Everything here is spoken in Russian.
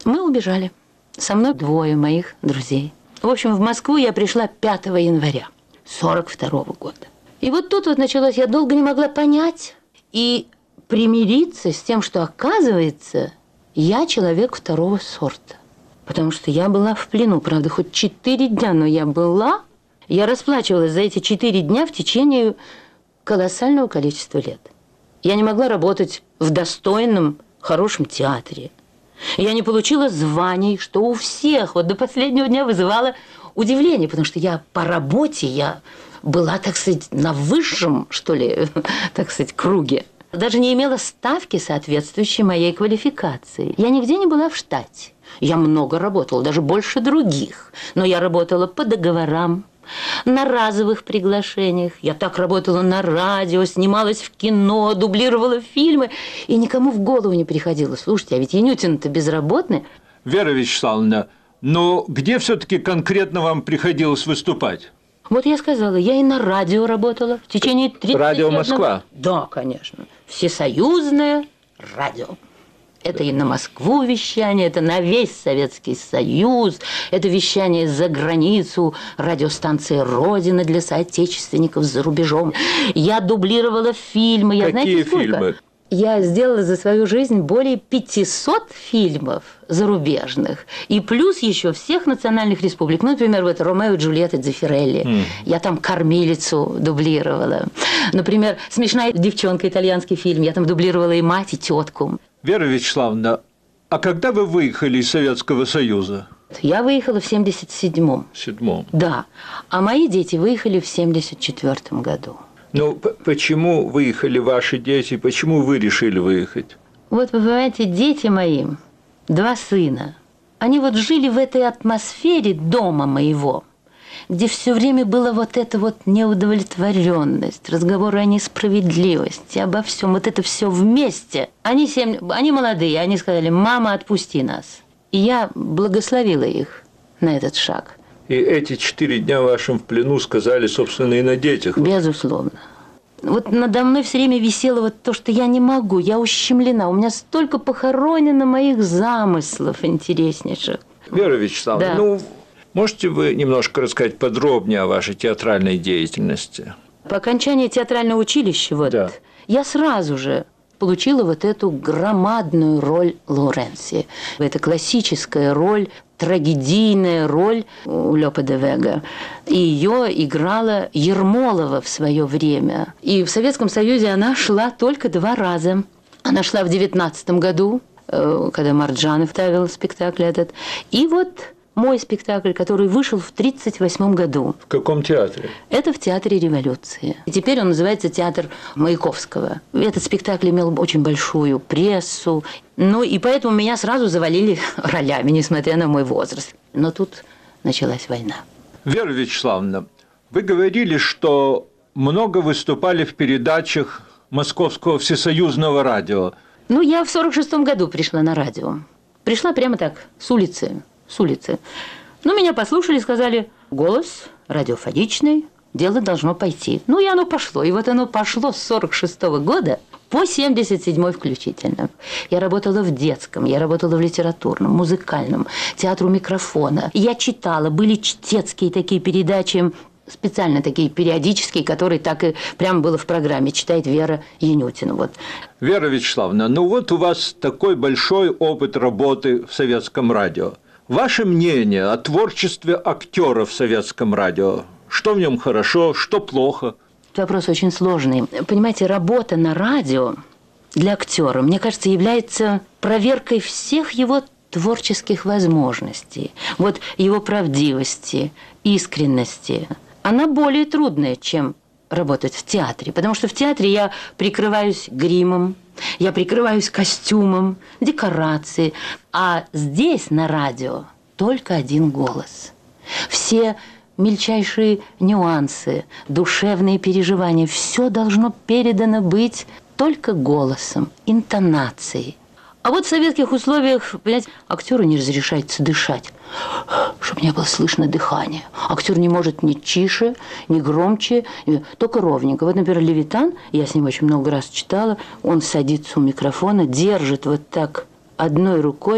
Мы убежали. Со мной 2 моих друзей. В общем, в Москву я пришла 5 января 1942 года. И вот тут вот началось, я долго не могла понять и примириться с тем, что, оказывается, я человек 2-го сорта. Потому что я была в плену, правда, хоть 4 дня, но я была. Я расплачивалась за эти 4 дня в течение колоссального количества лет. Я не могла работать в достойном, хорошем театре. Я не получила званий, что у всех вот до последнего дня вызывало удивление, потому что я по работе, я была, так сказать, на высшем, что ли, так сказать, круге. Даже не имела ставки, соответствующей моей квалификации. Я нигде не была в штате. Я много работала, даже больше других. Но я работала по договорам, на разовых приглашениях. Я так работала на радио, снималась в кино, дублировала фильмы. И никому в голову не приходило. Слушайте, а ведь Янютин-то безработный. Вера Вячеславовна, но где все-таки конкретно вам приходилось выступать? Вот я сказала, я и на радио работала в течение 30 лет. Радио Москва? Да, конечно. Всесоюзное радио. Это и на Москву вещание, это на весь Советский Союз, это вещание за границу, радиостанции «Родина» для соотечественников за рубежом. Я дублировала фильмы. Какие знаете, сколько? фильмы? Я сделала за свою жизнь более 500 фильмов зарубежных. И плюс еще всех национальных республик. Ну, например, вот «Ромео и Джульетта» Дзеффирелли. Я там кормилицу дублировала. Например, «Смешная девчонка» итальянский фильм. Я там дублировала и мать, и тетку. Вера Вячеславовна, а когда вы выехали из Советского Союза? Я выехала в 1977-м. В 1977-м. Да. А мои дети выехали в 1974 году. Ну, почему выехали ваши дети? Почему вы решили выехать? Вот, вы понимаете, дети мои, 2 сына, они вот жили в этой атмосфере дома моего, где все время была вот эта вот неудовлетворенность, разговоры о несправедливости, обо всем, вот это все вместе. Они молодые, они сказали: «Мама, отпусти нас». И я благословила их на этот шаг. И эти 4 дня вашим в плену сказали, собственно, и на детях. Безусловно. Вот надо мной все время висело вот то, что я не могу, я ущемлена. У меня столько похоронено моих замыслов интереснейших. Вера Вячеславовна, да. Можете вы немножко рассказать подробнее о вашей театральной деятельности? По окончании театрального училища да. Я сразу же получила вот эту громадную роль Лоуренции. Это классическая роль, трагедийная роль у Лопе де Вега. И ее играла Ермолова в свое время. И в Советском Союзе она шла только 2 раза. Она шла в 1919 году, когда Марджанов ставил спектакль этот. И вот мой спектакль, который вышел в 1938 году. В каком театре? Это в Театре Революции. И теперь он называется Театр Маяковского. Этот спектакль имел очень большую прессу. Ну, и поэтому меня сразу завалили ролями, несмотря на мой возраст. Но тут началась война. Вера Вячеславовна, вы говорили, что много выступали в передачах Московского всесоюзного радио. Ну, я в 1946 году пришла на радио. Пришла прямо так, с улицы. Ну, меня послушали, сказали: голос радиофоничный, дело должно пойти. Ну, и оно пошло. И вот оно пошло с 1946 года по 1977 включительно. Я работала в детском, я работала в литературном, музыкальном, театру микрофона. Я читала, были чтецкие такие передачи, специально такие периодические, которые так и прямо было в программе, читает Вера Янютина. Вот. Вера Вячеславовна, вот у вас такой большой опыт работы в советском радио. Ваше мнение о творчестве актера в советском радио? Что в нем хорошо, что плохо? Вопрос очень сложный. Понимаете, работа на радио для актера, мне кажется, является проверкой всех его творческих возможностей, вот его правдивости, искренности. Она более трудная, чем работать в театре, потому что в театре я прикрываюсь гримом, я прикрываюсь костюмом, декорацией, а здесь на радио только один голос. Все мельчайшие нюансы, душевные переживания, все должно передано быть только голосом, интонацией. А вот в советских условиях, понимаете, актеру не разрешается дышать, чтобы не было слышно дыхания. Актер не может ни тише, ни громче, только ровненько. Вот, например, Левитан, я с ним очень много раз читала, он садится у микрофона, держит вот так одной рукой